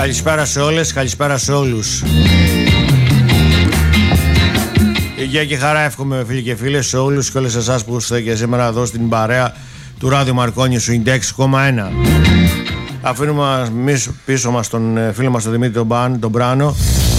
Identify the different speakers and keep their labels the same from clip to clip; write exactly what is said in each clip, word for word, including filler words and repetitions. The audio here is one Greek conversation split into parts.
Speaker 1: Καλησπέρα σε όλες, καλησπέρα σε όλους. Υγεία και χαρά εύχομαι φίλοι και φίλες σε όλους και όλες εσάς που είστε και σήμερα εδώ στην παρέα του Ράδιο Μαρκόνι σου ενενήντα έξι κόμμα ένα. Αφήνουμε εμείς πίσω μας τον φίλο μας τον Δημήτρη τον, Μπαν, τον Μπράνο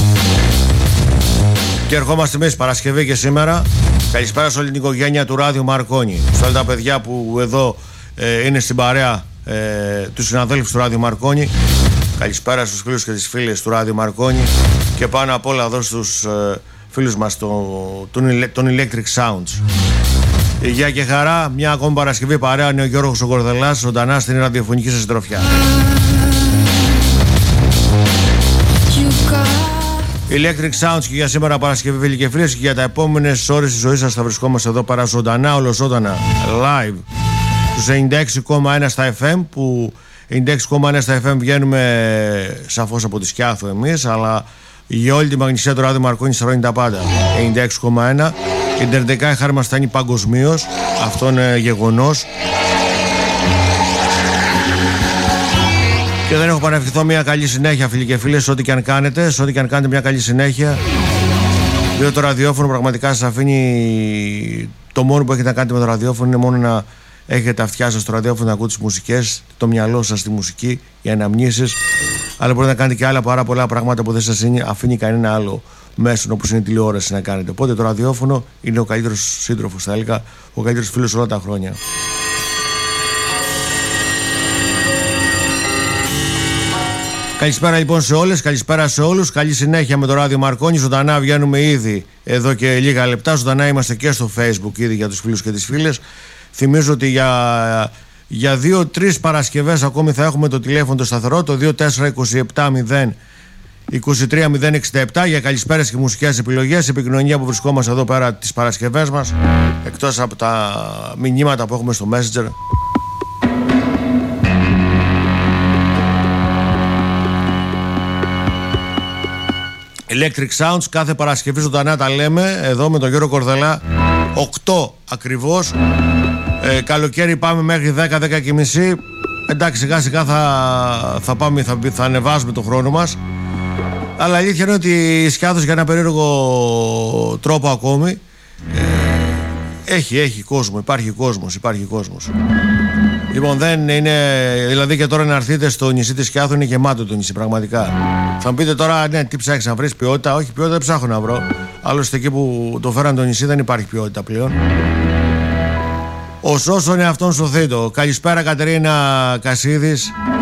Speaker 1: και ερχόμαστε εμείς Παρασκευή και σήμερα. Καλησπέρα σε όλη την οικογένεια του Ράδιο Μαρκόνι, σε όλα τα παιδιά που εδώ ε, είναι στην παρέα ε, του συναδέλφους του Ράδιο Μαρκόνι. Καλησπέρα στους φίλους και τις φίλες του Ράδιο Μαρκόνι και πάνω απ' όλα εδώ στους ε, φίλους μας το, τον, τον Electric Sounds. Υγεία και χαρά, μια ακόμη Παρασκευή παρέα είναι ο Γιώργος ο Κορδελάς, ζωντανά στην ραδιοφωνική σας συντροφιά. Electric Sounds και για σήμερα Παρασκευή φίλοι και φίλες και για τα επόμενες ώρες της ζωής σας θα βρισκόμαστε εδώ παρά ζωντανά, ολοζώντανα, live στους ενενήντα έξι κόμμα ένα στα εφ εμ που ενενήντα έξι κόμμα ένα στα εφ εμ βγαίνουμε σαφώς από τη Σκιάθο εμείς, αλλά για όλη τη μαγνησία του Ράδιο Μαρκόνι στρώνει τα πάντα. ενενήντα έξι κόμμα ένα. Ιντερνετικά η χάρη μας φτάνει παγκοσμίως. Αυτό είναι γεγονός. Και δεν έχω πανευχηθώ μια καλή συνέχεια φίλοι και φίλες, ό,τι και αν κάνετε, σε ό,τι και αν κάνετε μια καλή συνέχεια. Διότι το ραδιόφωνο πραγματικά σας αφήνει, το μόνο που έχετε να κάνετε με το ραδιόφωνο είναι μόνο να έχετε τα αυτιά σας στο ραδιόφωνο, να ακούτε τις μουσικές, το μυαλό σας στη μουσική, οι αναμνήσεις. Αλλά μπορείτε να κάνετε και άλλα πάρα πολλά πράγματα που δεν σας αφήνει κανένα άλλο μέσο όπως είναι η τηλεόραση να κάνετε. Οπότε το ραδιόφωνο είναι ο καλύτερος σύντροφος, θα έλεγα, ο καλύτερος φίλος όλα τα χρόνια. Καλησπέρα λοιπόν σε όλες, καλησπέρα σε όλους. Καλή συνέχεια με το Ράδιο Μαρκόνι. Ζωντανά βγαίνουμε ήδη εδώ και λίγα λεπτά. Ζωντανά είμαστε και στο Facebook ήδη για τους φίλους και τις φίλες. Θυμίζω ότι για, για δύο-τρεις Παρασκευές ακόμη θα έχουμε το τηλέφωνο το σταθερό, το δύο τέσσερα δύο επτά μηδέν είκοσι τρία μηδέν εξήντα επτά για καλησπέρες και μουσικές επιλογές. Επικοινωνία που βρισκόμαστε εδώ πέρα τις Παρασκευές μας, εκτός από τα μηνύματα που έχουμε στο Messenger. Electric Sounds κάθε Παρασκευή ζωντανά τα λέμε εδώ με τον Γιώργο Κορδελά, οκτώ ακριβώς. Ε, καλοκαίρι πάμε μέχρι δέκα δέκα και μισή. Εντάξει, σιγά σιγά θα, θα, πάμε, θα, θα ανεβάζουμε το χρόνο μας. Αλλά αλήθεια είναι ότι η Σκιάθος για ένα περίεργο τρόπο ακόμη ε, έχει, έχει κόσμο, υπάρχει κόσμος, υπάρχει κόσμος. Λοιπόν, δεν είναι, δηλαδή και τώρα να έρθετε στο νησί της Σκιάθου είναι γεμάτο το νησί πραγματικά. Θα μου πείτε τώρα, ναι, τι ψάχνεις να βρεις, ποιότητα? Όχι, ποιότητα δεν ψάχνω να βρω. Άλλωστε εκεί που το φέραν το νησί δεν υπάρχει ποιότητα πλέον. Ως όσο είναι αυτόν σωθεί το. Καλησπέρα Κατερίνα Κασίδης.